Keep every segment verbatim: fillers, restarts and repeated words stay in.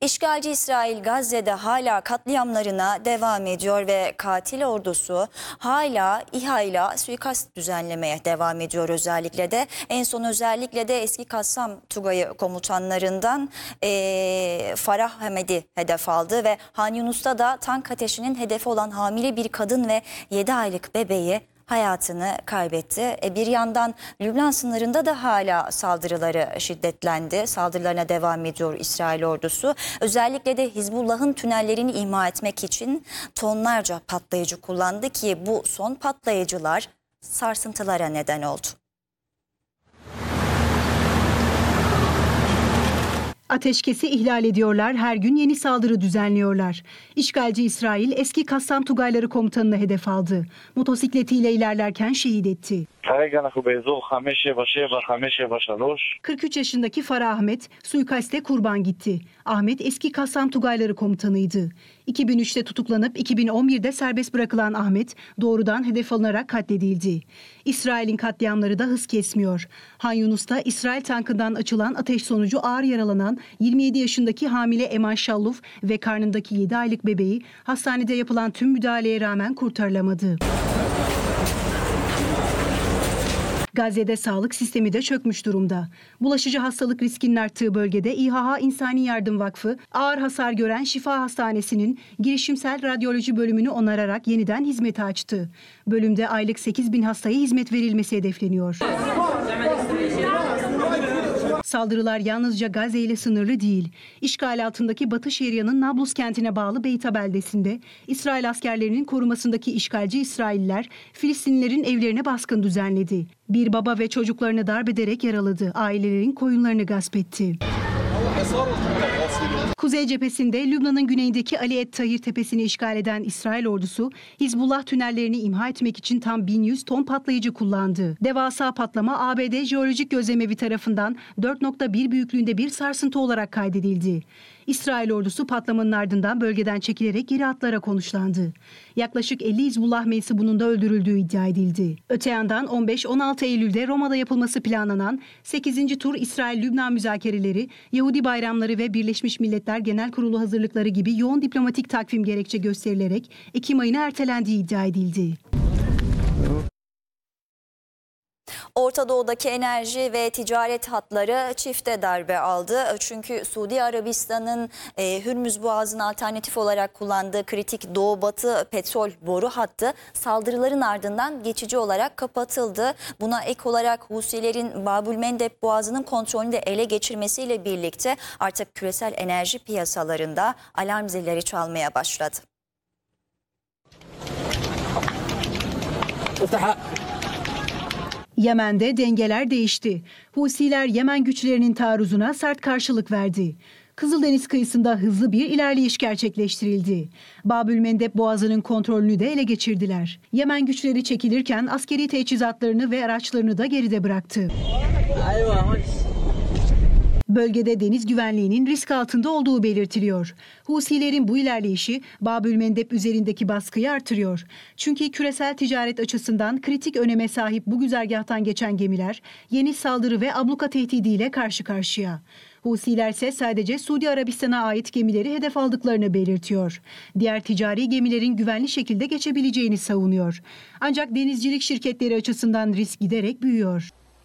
İşgalci İsrail Gazze'de hala katliamlarına devam ediyor ve katil ordusu hala İHA ile suikast düzenlemeye devam ediyor. Özellikle de en son özellikle de eski Kassam Tugayı komutanlarından ee, Farah Hamed'i hedef aldı ve Han Yunus'ta da tank ateşinin hedefi olan hamile bir kadın ve yedi aylık bebeği hayatını kaybetti. E bir yandan Lübnan sınırında da hala saldırıları şiddetlendi. Saldırılarına devam ediyor İsrail ordusu. Özellikle de Hizbullah'ın tünellerini imha etmek için tonlarca patlayıcı kullandı ki bu son patlayıcılar sarsıntılara neden oldu. Ateşkesi ihlal ediyorlar, her gün yeni saldırı düzenliyorlar. İşgalci İsrail eski Kassam Tugayları komutanını hedef aldı. Motosikletiyle ilerlerken şehit etti. kırk üç yaşındaki Farah Ahmet suikaste kurban gitti. Ahmet eski Kassam Tugayları komutanıydı. iki bin üçte tutuklanıp iki bin on birde serbest bırakılan Ahmet doğrudan hedef alınarak katledildi. İsrail'in katliamları da hız kesmiyor. Han Yunus'ta İsrail tankından açılan ateş sonucu ağır yaralanan yirmi yedi yaşındaki hamile Eman Şalluf ve karnındaki yedi aylık bebeği hastanede yapılan tüm müdahaleye rağmen kurtarılamadı. Gazze'de sağlık sistemi de çökmüş durumda. Bulaşıcı hastalık riskinin arttığı bölgede İHA İnsani Yardım Vakfı, ağır hasar gören Şifa Hastanesi'nin girişimsel radyoloji bölümünü onararak yeniden hizmete açtı. Bölümde aylık sekiz bin hastaya hizmet verilmesi hedefleniyor. Saldırılar yalnızca Gazze ile sınırlı değil. İşgal altındaki Batı Şeria'nın Nablus kentine bağlı Beyta beldesinde İsrail askerlerinin korumasındaki işgalci İsrailliler Filistinlilerin evlerine baskın düzenledi. Bir baba ve çocuklarını darp ederek yaraladı. Ailelerin koyunlarını gasp etti. Kuzey cephesinde Lübnan'ın güneyindeki Ali Et Tahir tepesini işgal eden İsrail ordusu Hizbullah tünellerini imha etmek için tam bin yüz ton patlayıcı kullandı. Devasa patlama A B D Jeolojik Gözlemevi tarafından dört nokta bir büyüklüğünde bir sarsıntı olarak kaydedildi. İsrail ordusu patlamanın ardından bölgeden çekilerek geri hatlara konuşlandı. Yaklaşık elli Hizbullah mensubunun da öldürüldüğü iddia edildi. Öte yandan on beş on altı Eylül'de Roma'da yapılması planlanan sekizinci tur İsrail-Lübnan müzakereleri, Yahudi bayramları ve Birleşmiş Milletler Genel Kurulu hazırlıkları gibi yoğun diplomatik takvim gerekçe gösterilerek Ekim ayına ertelendiği iddia edildi. Orta Doğu'daki enerji ve ticaret hatları çifte darbe aldı. Çünkü Suudi Arabistan'ın e, Hürmüz Boğazı'nı alternatif olarak kullandığı kritik Doğu-Batı petrol boru hattı saldırıların ardından geçici olarak kapatıldı. Buna ek olarak Husilerin Babülmendeb Boğazı'nın kontrolünü de ele geçirmesiyle birlikte artık küresel enerji piyasalarında alarm zilleri çalmaya başladı. Yemen'de dengeler değişti. Husiler Yemen güçlerinin taarruzuna sert karşılık verdi. Kızıldeniz kıyısında hızlı bir ilerleyiş gerçekleştirildi. Babülmendeb Boğazı'nın kontrolünü de ele geçirdiler. Yemen güçleri çekilirken askeri teçhizatlarını ve araçlarını da geride bıraktı. Bölgede deniz güvenliğinin risk altında olduğu belirtiliyor. Husilerin bu ilerleyişi Babülmendeb üzerindeki baskıyı artırıyor. Çünkü küresel ticaret açısından kritik öneme sahip bu güzergahtan geçen gemiler yeni saldırı ve abluka tehdidiyle karşı karşıya. Husiler ise sadece Suudi Arabistan'a ait gemileri hedef aldıklarını belirtiyor. Diğer ticari gemilerin güvenli şekilde geçebileceğini savunuyor. Ancak denizcilik şirketleri açısından risk giderek büyüyor.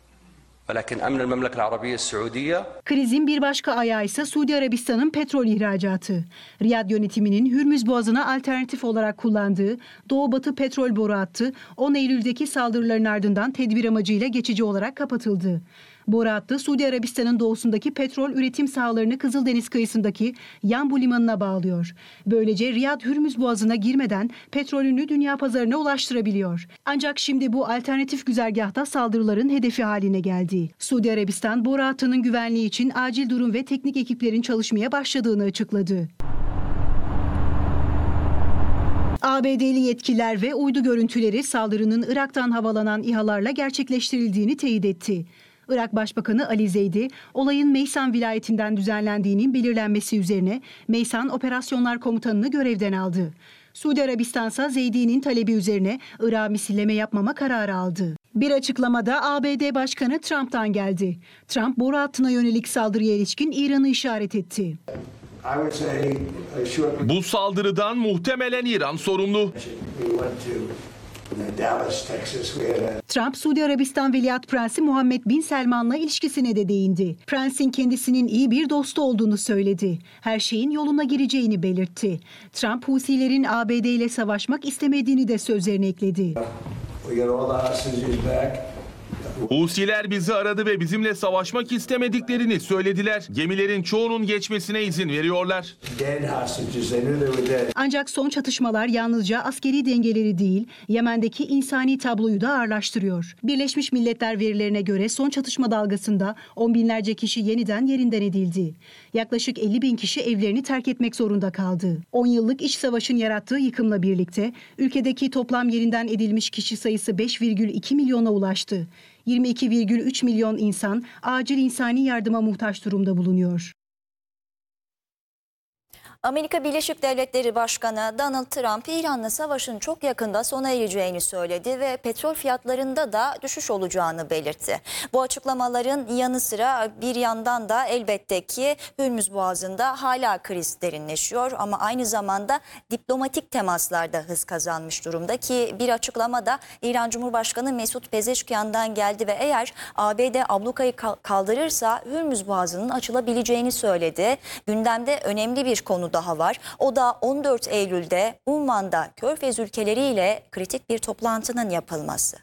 Krizin bir başka ayağı ise Suudi Arabistan'ın petrol ihracatı. Riyad yönetiminin Hürmüz Boğazı'na alternatif olarak kullandığı Doğu-Batı petrol boru hattı on Eylül'deki saldırıların ardından tedbir amacıyla geçici olarak kapatıldı. Boru hattı Suudi Arabistan'ın doğusundaki petrol üretim sahalarını Kızıldeniz kıyısındaki Yanbu limanına bağlıyor. Böylece Riyad Hürmüz Boğazı'na girmeden petrolünü dünya pazarına ulaştırabiliyor. Ancak şimdi bu alternatif güzergahta saldırıların hedefi haline geldi. Suudi Arabistan boru hattının güvenliği için acil durum ve teknik ekiplerin çalışmaya başladığını açıkladı. A B D'li yetkililer ve uydu görüntüleri saldırının Irak'tan havalanan İHA'larla gerçekleştirildiğini teyit etti. Irak Başbakanı Ali Zeydi, olayın Meysan vilayetinden düzenlendiğinin belirlenmesi üzerine Meysan Operasyonlar Komutanını görevden aldı. Suudi Arabistan ise Zeydi'nin talebi üzerine Irak'a misilleme yapmama kararı aldı. Bir açıklamada A B D Başkanı Trump'tan geldi. Trump boru hattına yönelik saldırıya ilişkin İran'ı işaret etti. I would say a short. Bu saldırıdan muhtemelen İran sorumlu. We went to uh, Dallas, Texas. We had a Trump, Suudi Arabistan Veliaht Prensi Muhammed Bin Selman'la ilişkisine de değindi. Prensin kendisinin iyi bir dostu olduğunu söyledi. Her şeyin yoluna gireceğini belirtti. Trump, Husilerin A B D ile savaşmak istemediğini de sözlerine ekledi. we got all the hostages back. Husiler bizi aradı ve bizimle savaşmak istemediklerini söylediler. Gemilerin çoğunun geçmesine izin veriyorlar. Dead hostages. They knew they were dead. Ancak son çatışmalar yalnızca askeri dengeleri değil, Yemen'deki insani tabloyu da ağırlaştırıyor. Birleşmiş Milletler verilerine göre son çatışma dalgasında on binlerce kişi yeniden yerinden edildi. Yaklaşık elli bin kişi evlerini terk etmek zorunda kaldı. on yıllık iç savaşın yarattığı yıkımla birlikte ülkedeki toplam yerinden edilmiş kişi sayısı beş virgül iki milyona ulaştı. yirmi iki virgül üç milyon insan acil insani yardıma muhtaç durumda bulunuyor. Amerika Birleşik Devletleri Başkanı Donald Trump, İran'la savaşın çok yakında sona ereceğini söyledi ve petrol fiyatlarında da düşüş olacağını belirtti. Bu açıklamaların yanı sıra bir yandan da elbette ki Hürmüz Boğazı'nda hala kriz derinleşiyor ama aynı zamanda diplomatik temaslarda hız kazanmış durumda ki bir açıklama da İran Cumhurbaşkanı Mesut Pezeşkiyan'dan geldi ve eğer A B D ablukayı kaldırırsa Hürmüz Boğazı'nın açılabileceğini söyledi. Gündemde önemli bir konu daha var. O da on dört Eylül'de Umman'da Körfez ülkeleriyle kritik bir toplantının yapılması.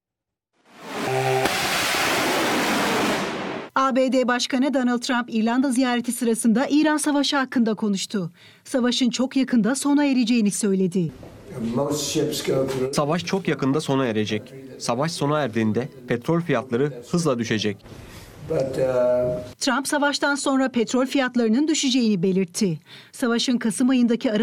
A B D Başkanı Donald Trump İrlanda ziyareti sırasında İran savaşı hakkında konuştu. Savaşın çok yakında sona ereceğini söyledi. Most ships go through. Savaş çok yakında sona erecek. Savaş sona erdiğinde petrol fiyatları hızla düşecek. But uh, Trump savaştan sonra petrol fiyatlarının düşeceğini belirtti. Savaşın Kasım ayındaki ara